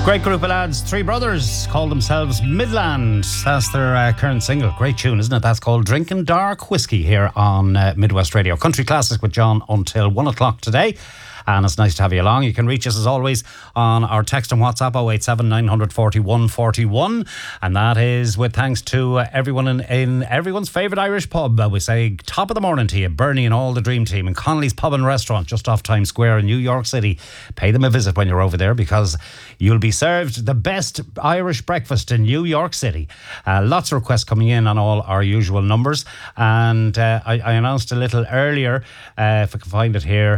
Great group of lads, three brothers, call themselves Midland. That's their current single. Great tune, isn't it? That's called Drinking Dark Whiskey here on Midwest Radio. Country Classics with John until 1 o'clock today. And it's nice to have you along. You can reach us as always on our text and WhatsApp 087 941 41. And that is with thanks to everyone in everyone's favourite Irish pub. We say top of the morning to you, Bernie and all the Dream Team in Connolly's Pub and Restaurant just off Times Square in New York City. Pay them a visit when you're over there because you'll be served the best Irish breakfast in New York City. Lots of requests coming in on all our usual numbers. And I announced a little earlier, if I can find it here,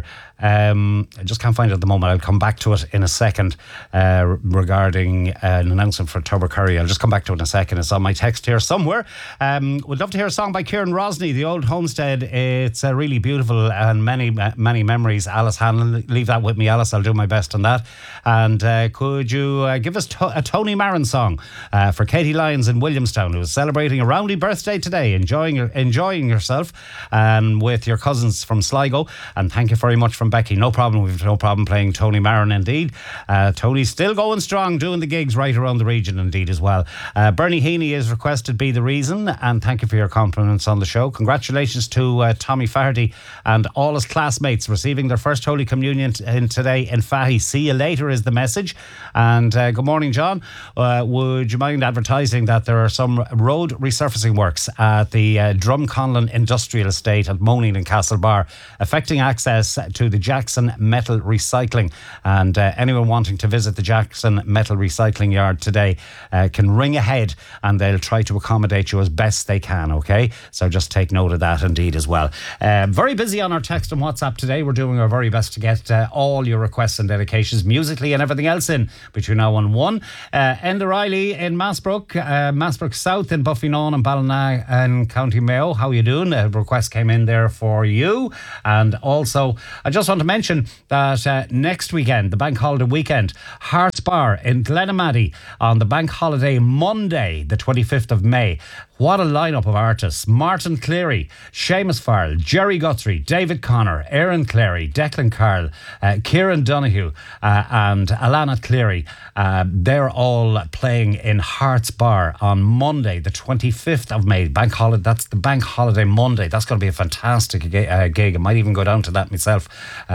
I just can't find it at the moment. I'll come back to it in a second regarding an announcement for Tubber Curry. I'll just come back to it in a second. It's on my text here somewhere. Would love to hear a song by Kieran Rosny, The Old Homestead. It's really beautiful and many memories. Alice Hanlon, leave that with me, Alice. I'll do my best on that. And could you give us a Tony Marin song for Katie Lyons in Williamstown, who is celebrating a roundy birthday today, enjoying yourself with your cousins from Sligo. And thank you very much from Becky. No problem. We've no problem playing Tony Marin indeed. Tony's still going strong, doing the gigs right around the region indeed as well. Bernie Heaney has requested Be the Reason, and thank you for your compliments on the show. Congratulations to Tommy Faherty and all his classmates receiving their first Holy Communion today in Fahy. See you later is the message. And good morning, John. Would you mind advertising that there are some road resurfacing works at the Drumconlon Industrial Estate at Moaning in Castlebar, affecting access to the Jackson Metal Recycling, and anyone wanting to visit the Jackson Metal Recycling Yard today can ring ahead and they'll try to accommodate you as best they can, okay? So just take note of that indeed as well. Very busy on our text and WhatsApp today. We're doing our very best to get all your requests and dedications musically and everything else in between now and 1. Enda Riley in Massbrook South in Buffynawn and Ballina and County Mayo. How you doing? A request came in there for you. And also I just want to mention that next weekend, the bank holiday weekend, Hearts Bar in Glenamaddy on the bank holiday Monday, the 25th of May. What a lineup of artists. Martin Cleary, Seamus Farrell, Jerry Guthrie, David Connor, Aaron Cleary, Declan Carl, Kieran Donoghue and Alana Cleary. They're all playing in Hearts Bar on Monday, the 25th of May. Bank holiday. That's the bank holiday Monday. That's going to be a fantastic gig. I might even go down to that myself.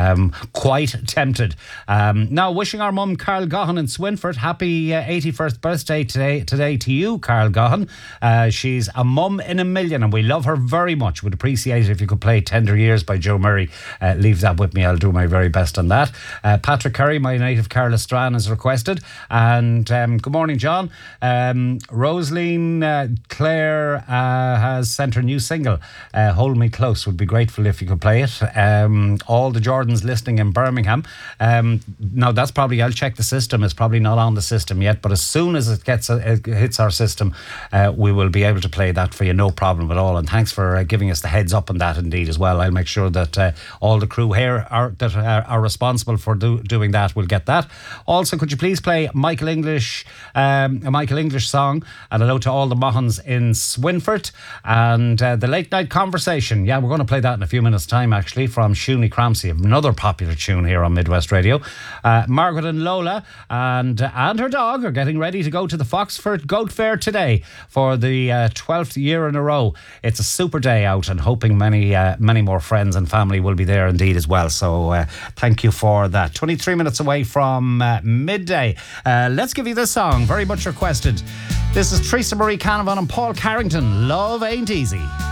Quite tempted. Now, wishing our mum, Carl Gahan in Swinford, happy 81st birthday today to you, Carl Gahan. She's a mum in a million and we love her very much. Would appreciate it if you could play Tender Years by Joe Murray. Leave that with me. I'll do my very best on that. Patrick Curry, my native Carla Strachan, has requested. And good morning, John. Rosaline Clare has sent her new single, Hold Me Close. Would be grateful if you could play it. All the Jordans listening in Birmingham. Now that's probably, I'll check the system. It's probably not on the system yet, but as soon as it hits our system, we will be able to play that for you, no problem at all. And thanks for giving us the heads up on that indeed as well. I'll make sure that all the crew here are responsible for doing that will get that. Also, could you please play a Michael English song, and hello to all the Mahons in Swinford, and the Late Night Conversation. Yeah, we're going to play that in a few minutes time actually, from Shuni Cramsey, another popular tune here on Midwest Radio. Margaret and Lola and her dog are getting ready to go to the Foxford Goat Fair today for the 12th year in a row. It's a super day out, and hoping many more friends and family will be there indeed as well. So thank you for that. 23 minutes away from midday. Let's give you this song, very much requested. This is Teresa Marie Canavan and Paul Carrington, Love Ain't Easy.